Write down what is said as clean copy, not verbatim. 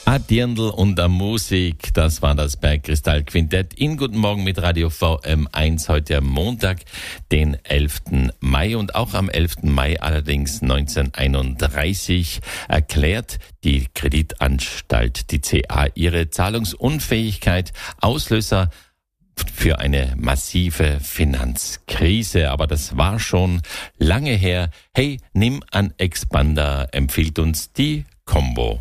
A Dirndl und der Musik, das war das Bergkristall Quintett in Guten Morgen mit Radio VM1 heute am Montag, den 11. Mai. Und auch am 11. Mai allerdings 1931 erklärt die Kreditanstalt, die CA, ihre Zahlungsunfähigkeit. Auslöser für eine massive Finanzkrise. Aber das war schon lange her. Hey, nimm an Expander, empfiehlt uns die Combo.